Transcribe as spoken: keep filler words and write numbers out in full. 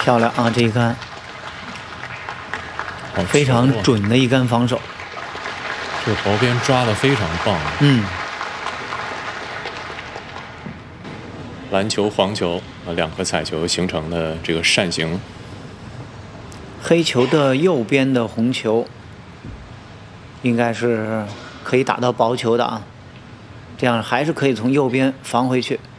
漂亮啊！这一杆非常准的一杆防守， 这个薄边抓得非常棒。 嗯， 蓝球、黄球啊，两颗彩球形成的这个扇形。 黑球的右边的红球，应该是可以打到薄球的啊，这样还是可以从右边防回去。